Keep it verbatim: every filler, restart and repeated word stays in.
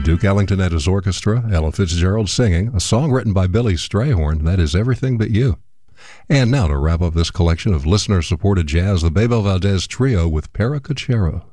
Duke Ellington at his orchestra, Ella Fitzgerald singing, a song written by Billy Strayhorn, that is Everything But You. And now to wrap up this collection of listener-supported jazz, the Bebel Valdez Trio with Paracachero.